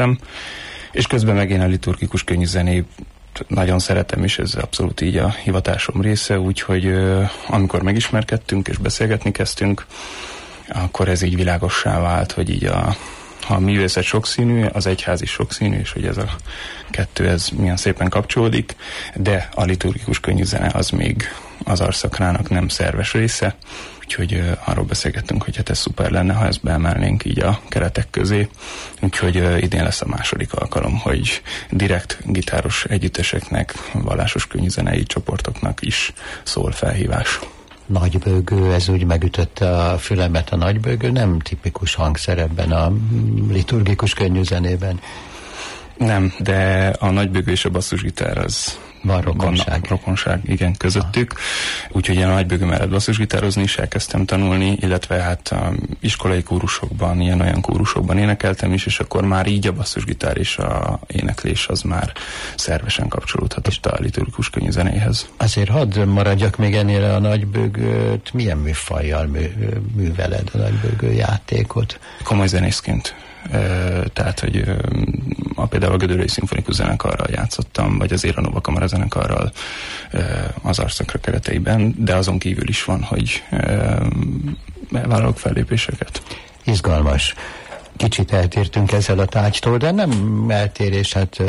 szeretem, és közben meg én a liturgikus könnyű zenét nagyon szeretem, és ez abszolút így a hivatásom része, úgyhogy amikor megismerkedtünk és beszélgetni kezdtünk, akkor ez így világossá vált, hogy így a művészet sokszínű, az egyház is sokszínű, és hogy ez a kettő, ez milyen szépen kapcsolódik, de a liturgikus könnyű zene az még az arszakrának nem szerves része, úgyhogy arról beszélgettünk, hogy hát ez szuper lenne, ha ezt beemelnénk így a keretek közé, úgyhogy idén lesz a második alkalom, hogy direkt gitáros együtteseknek, vallásos könnyűzenei csoportoknak is szól felhívás. Nagybőgő, ez úgy megütötte a fülemet. A nagybőgő nem tipikus hangszer ebben a liturgikus könnyűzenében. Nem, de a nagybőgő és a basszusgitár az van rokonság. Rokonság, igen, közöttük. Úgyhogy én a nagybőgő mellett basszusgitározni is elkezdtem tanulni, illetve hát a iskolai kórusokban, ilyen-olyan kórusokban énekeltem is, és akkor már így a basszusgitár és a éneklés az már szervesen kapcsolódhatott a liturgikus könnyűzenéhez. Azért hadd maradjak még ennél a nagybőgőt. Milyen műfajjal műveled a nagybőgő játékot? Komoly zenészként. Tehát, hogy például a Gödöllői Szimfonikus Zenekarral játszottam, vagy az Éranova Kamara Zenekarral az arszakra kereteiben, de azon kívül is van, hogy vállalok fellépéseket. Izgalmas. Kicsit eltértünk ezzel a tárgytól, de nem eltérés, hát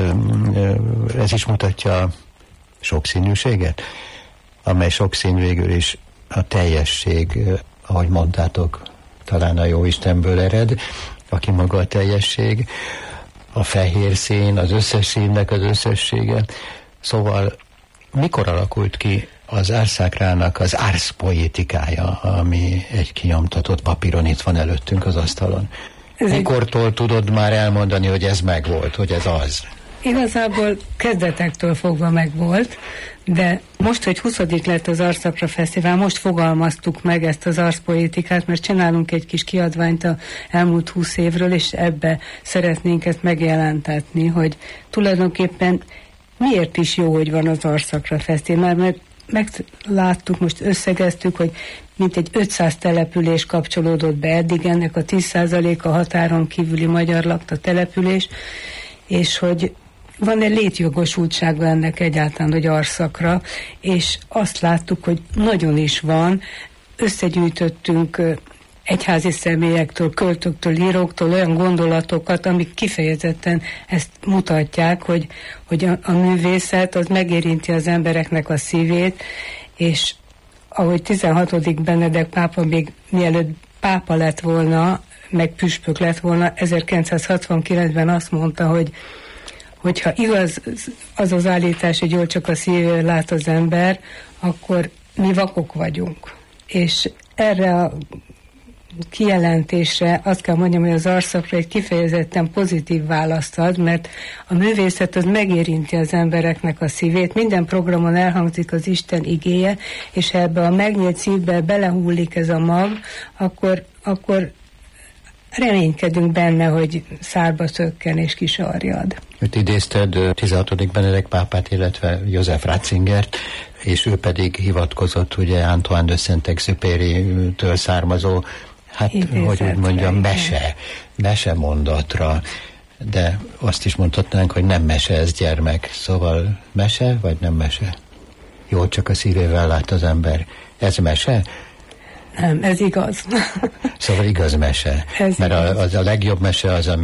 ez is mutatja a sokszínűséget, amely sokszínű végül is a teljesség, ahogy mondtátok, talán a Jóistenből ered, aki maga a teljesség, a fehér szín, az összes színnek az összessége. Szóval mikor alakult ki az árszákrának az árszpoétikája, ami egy kinyomtatott papíron itt van előttünk az asztalon? Mikortól tudod már elmondani, hogy ez megvolt, hogy ez az? Igazából kezdetektől fogva megvolt, de most, hogy 20. lett az Arszakra Fesztivál, most fogalmaztuk meg ezt az arszpoétikát, mert csinálunk egy kis kiadványt az elmúlt 20 évről, és ebbe szeretnénk ezt megjelentetni, hogy tulajdonképpen miért is jó, hogy van az Arszakra Fesztivál, mert megláttuk, most összegeztük, hogy mintegy 500 település kapcsolódott be eddig, ennek a 10%-a határon kívüli magyar lakta település, és hogy van egy létjogosultsága ennek egyáltalán, hogy Arszakra, és azt láttuk, hogy nagyon is van. Összegyűjtöttünk egyházi személyektől, költőktől, íróktól olyan gondolatokat, amik kifejezetten ezt mutatják, hogy a művészet az megérinti az embereknek a szívét, és ahogy 16. Benedek pápa még mielőtt pápa lett volna, meg püspök lett volna, 1969-ben azt mondta, hogyha igaz az állítás, hogy jól csak a szívvel lát az ember, akkor mi vakok vagyunk. És erre a kijelentésre azt kell mondjam, hogy az Arszakra egy kifejezetten pozitív választ ad, mert a művészet az megérinti az embereknek a szívét, minden programon elhangzik az Isten igéje, és ha ebbe a megnyílt szívbe belehullik ez a mag, akkor reménykedünk benne, hogy szárba szökken és kisarjad. Őt idézted 16. Benedek pápát, illetve József Ratzingert, és ő pedig hivatkozott ugye Antoine de Saint-Exupéry-től származó, hát idézett, hogy úgy mondjam, mese mondatra, de azt is mondhatnánk, hogy nem mese ez, gyermek. Szóval mese, vagy nem mese? Jól csak a szívével lát az ember. Ez mese? Nem, ez igaz. Szóval igaz mese. Ez mert igaz. Az a legjobb mese az,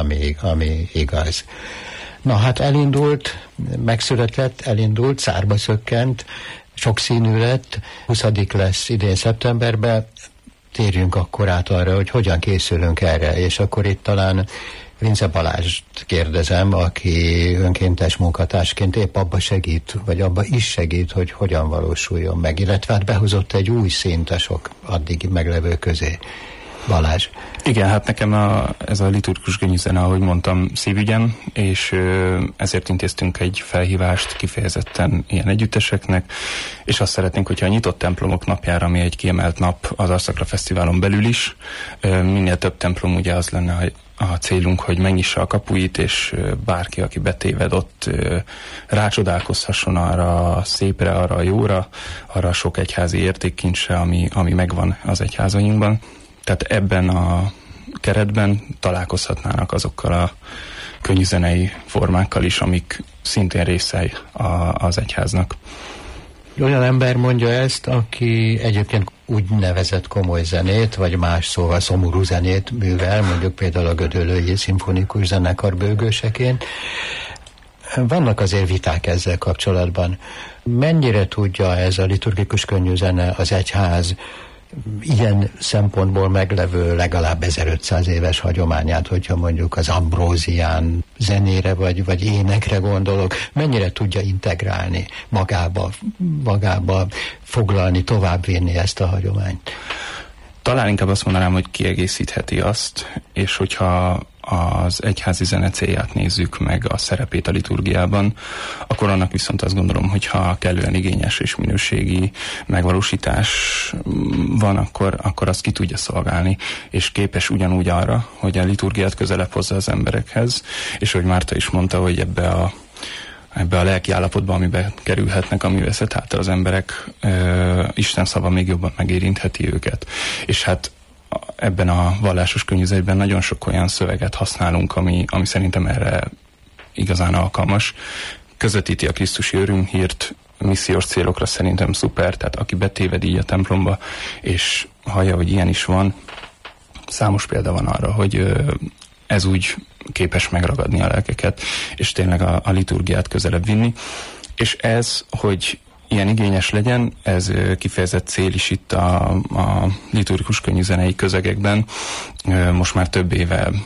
ami igaz. Na hát elindult, megszületett, elindult, szárba szökkent, sokszínű lett, 20. lesz idén szeptemberben, térjünk akkor át arra, hogy hogyan készülünk erre, és akkor itt talán Vince Balázst kérdezem, aki önkéntes munkatársként épp abba segít, vagy abba is segít, hogy hogyan valósuljon meg, illetve hát behozott egy új szint a sok addig meglevő közé. Balázs. Igen, hát nekem ez a liturgikus könnyűzene, ahogy mondtam, szívügyem, és ezért intéztünk egy felhívást kifejezetten ilyen együtteseknek, és azt szeretnénk, hogyha a nyitott templomok napjára, ami egy kiemelt nap az Arszakra Fesztiválon belül is, minél több templom ugye az lenne a célunk, hogy megnyissa a kapuit, és bárki, aki betéved ott rácsodálkozhasson arra a szépre, arra a jóra, arra a sok egyházi értékkincsre, ami megvan az egyházainkban. Tehát ebben a keretben találkozhatnának azokkal a könnyűzenei formákkal is, amik szintén részei az egyháznak. Olyan ember mondja ezt, aki egyébként úgynevezett komoly zenét, vagy más szóval szomorú zenét művel, mondjuk például a Gödöllői Szimfonikus Zenekar bőgőseként. Vannak azért viták ezzel kapcsolatban. Mennyire tudja ez a liturgikus könnyűzene, az egyház ilyen szempontból meglevő legalább 1500 éves hagyományát, hogyha mondjuk az Ambrózián zenére vagy énekre gondolok, mennyire tudja integrálni magába foglalni, továbbvinni ezt a hagyományt? Talán inkább azt mondanám, hogy kiegészítheti azt, és hogyha az egyházi zene célját nézzük meg, a szerepét a liturgiában, akkor annak viszont azt gondolom, hogy ha kellően igényes és minőségi megvalósítás van, akkor azt ki tudja szolgálni, és képes ugyanúgy arra, hogy a liturgiát közelebb hozza az emberekhez, és hogy Márta is mondta, hogy ebbe a lelki állapotba, amiben kerülhetnek, ami veszett által az emberek, Isten szava még jobban megérintheti őket. És hát ebben a vallásos könnyűzetben nagyon sok olyan szöveget használunk, ami szerintem erre igazán alkalmas. Közvetíti a krisztusi örömhírt, missziós célokra szerintem szuper, tehát aki betéved így a templomba, és hallja, hogy ilyen is van, számos példa van arra, hogy ez úgy képes megragadni a lelkeket, és tényleg a liturgiát közelebb vinni. És ez, hogy ilyen igényes legyen, ez kifejezett cél is itt a liturgikus könnyűzenei közegekben. Most már több éve